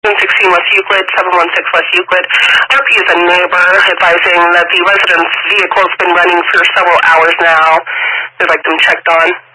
716 West Euclid, 716 West Euclid. RP is a neighbor advising that the resident's vehicle has been running for several hours now. They'd like them checked on.